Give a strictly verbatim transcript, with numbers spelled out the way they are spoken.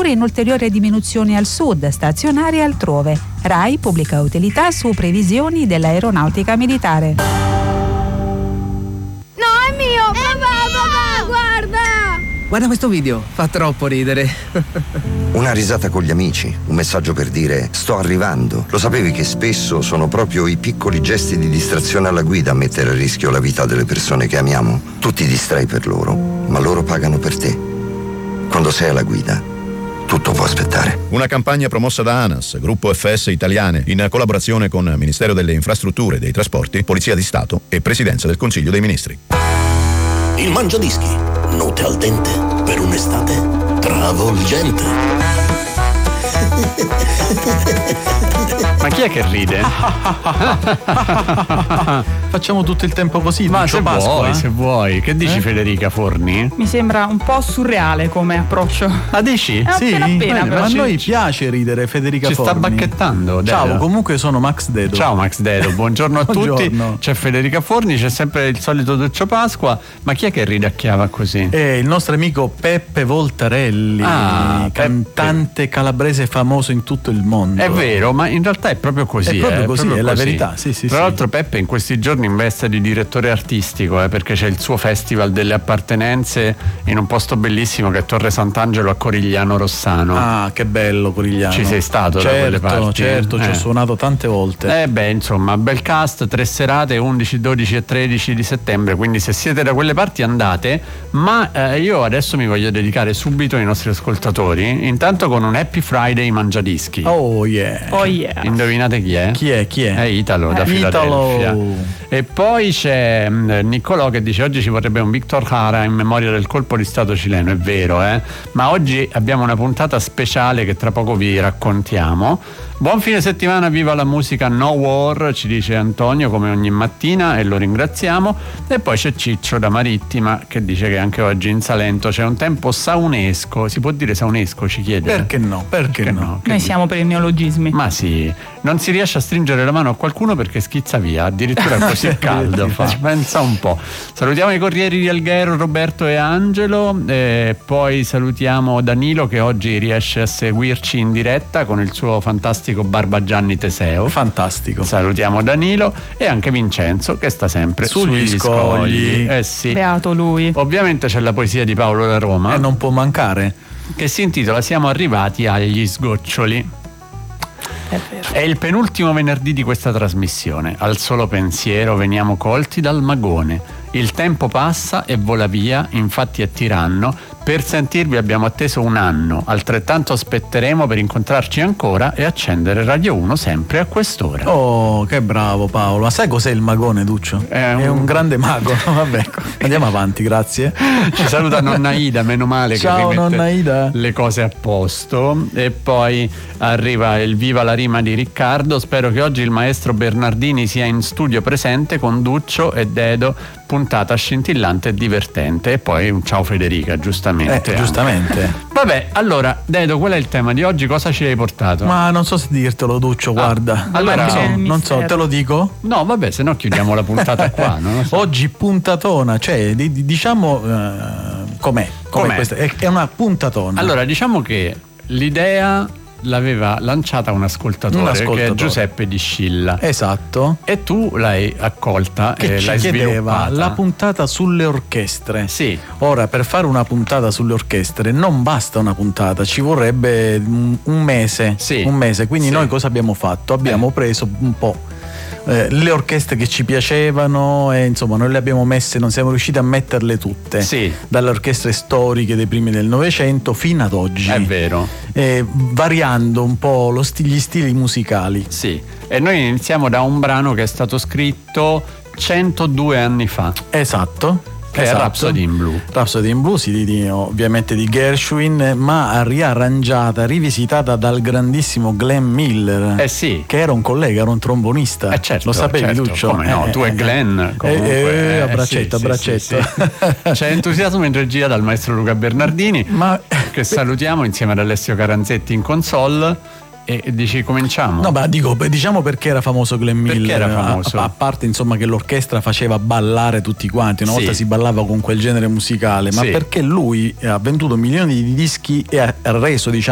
temperature in ulteriore diminuzione al sud, stazionarie altrove. RAI pubblica utilità su previsioni dell'aeronautica militare. No, è mio! Papà, papà, guarda! Guarda questo video, fa troppo ridere. Una risata con gli amici, un messaggio per dire sto arrivando. Lo sapevi che spesso sono proprio i piccoli gesti di distrazione alla guida a mettere a rischio la vita delle persone che amiamo? Tu ti distrai per loro, ma loro pagano per te. Quando sei alla guida, tutto può aspettare. Una campagna promossa da ANAS, Gruppo F S Italiane, in collaborazione con Ministero delle Infrastrutture e dei Trasporti, Polizia di Stato e Presidenza del Consiglio dei Ministri. Il Mangiadischi, note al dente per un'estate travolgente. Ma chi è che ride? Facciamo tutto il tempo così. Ma se Pasqua, vuoi, eh? se vuoi. Che dici, eh? Federica Forni? Mi sembra un po' surreale come approccio. Ah, dici? È Sì, appena appena, bene, però ma a ci- noi piace ridere, Federica Ci sta Forni. bacchettando. Ciao, Dedo. comunque sono Max Dedo. Ciao Max Dedo, buongiorno a tutti. Buongiorno. C'è Federica Forni, c'è sempre il solito Duccio Pasqua. Ma chi è che ridacchiava così? È il nostro amico Peppe Voltarelli, Ah, cantante calabrese famoso in tutto il mondo. È vero, ma in realtà è proprio così. È proprio eh, così, proprio è la così. verità, sì, sì, Tra sì. l'altro Peppe in questi giorni in veste di direttore artistico, eh, perché c'è il suo festival delle appartenenze in un posto bellissimo che è Torre Sant'Angelo a Corigliano Rossano. Ah, che bello Corigliano. Ci sei stato certo, da quelle parti? Certo, ci Eh. ho suonato tante volte. Eh beh, insomma, bel cast, tre serate, undici, dodici e tredici di settembre, quindi se siete da quelle parti andate, ma eh, io adesso mi voglio dedicare subito ai nostri ascoltatori, intanto con un Happy Friday Mangiadischi. Oh yeah. Oh yeah. Indovinate chi è? Chi è? Chi è? È Italo da Eh, Filadelfia. Italo. E poi c'è mh, Niccolò che dice oggi ci vorrebbe un Victor Jara in memoria del colpo di stato cileno. È vero, eh? Ma oggi abbiamo una puntata speciale che tra poco vi raccontiamo. Buon fine settimana, viva la musica No War, ci dice Antonio come ogni mattina e lo ringraziamo. E poi c'è Ciccio da Marittima che dice che anche oggi in Salento c'è un tempo saunesco. Si può dire saunesco, ci chiede? Perché no? Perché, Perché no? no? Che Noi dici? siamo per i neologismi. Ma sì, non si riesce a stringere la mano a qualcuno perché schizza via, addirittura così caldo fa. Pensa un po'. Salutiamo i corrieri di Alghero, Roberto e Angelo, e poi salutiamo Danilo che oggi riesce a seguirci in diretta con il suo fantastico Barbagianni Teseo. Fantastico. Salutiamo Danilo e anche Vincenzo che sta sempre Sugli sugli, scogli. scogli. Eh sì. Beato lui. Ovviamente c'è la poesia di Paolo da Roma E non può mancare. che si intitola Siamo arrivati agli sgoccioli. È vero. È il penultimo venerdì di questa trasmissione. Al solo pensiero veniamo colti dal magone. Il tempo passa e vola via, infatti è tiranno. Per sentirvi abbiamo atteso un anno, altrettanto aspetteremo per incontrarci ancora e accendere Radio uno sempre a quest'ora. Oh, che bravo Paolo. Ma sai cos'è il magone, Duccio? È un- È un grande mago. Vabbè, andiamo avanti, grazie. Ci saluta nonna Ida, meno male Ciao, che rimette nonna Ida. le cose a posto. E poi arriva il Viva la rima di Riccardo. Spero che oggi il maestro Bernardini sia in studio presente con Duccio e Dedo. Puntata scintillante e divertente. E poi un ciao Federica, giustamente. Eh, anche. giustamente. Vabbè, allora Dedo, qual è il tema di oggi? Cosa ci hai portato? Ma non so se dirtelo, Duccio, guarda. allora- non so, È il non so, mistero. te lo dico? No, vabbè, se no chiudiamo la puntata qua, non lo so. Oggi puntatona, cioè di- di- diciamo eh, com'è, com'è, Com'è? questa? È, è una puntatona. Allora, diciamo che l'idea l'aveva lanciata un ascoltatore, Un ascoltatore. che è Giuseppe Di Scilla. Esatto. E tu l'hai accolta Che e ci l'hai chiedeva sviluppata. la puntata sulle orchestre. Sì. Ora, per fare una puntata sulle orchestre non basta una puntata, ci vorrebbe un, un mese. Sì. Un mese. Quindi Sì. noi cosa abbiamo fatto? Abbiamo Eh. preso un po' eh, le orchestre che ci piacevano e insomma noi le abbiamo messe, non siamo riusciti a metterle tutte. Sì. Dalle orchestre storiche dei primi del Novecento fino ad oggi. È vero. Eh, variando un po' lo sti- gli stili musicali. Sì. E noi iniziamo da un brano che è stato scritto centodue anni fa, Esatto. che esatto. è Rhapsody in Blue. Rhapsody in Blue, sì, di, di- ovviamente di Gershwin, ma riarrangiata, rivisitata dal grandissimo Glenn Miller. Eh sì. Che era un collega, era un trombonista. Eh certo, Lo sapevi, certo, Lucio? come no, tu e Glenn comunque, eh, eh, a braccetto, sì, a sì, braccetto. sì, sì. C'è entusiasmo in regia dal maestro Luca Bernardini, Ma che salutiamo insieme ad Alessio Caranzetti in console. E dici cominciamo? no, ma dico, beh, diciamo perché era famoso Glenn Perché Miller. era famoso? A, a parte insomma che l'orchestra faceva ballare tutti quanti, una Sì. volta si ballava con quel genere musicale, ma Sì. perché lui ha venduto milioni di dischi e ha reso, diciamo,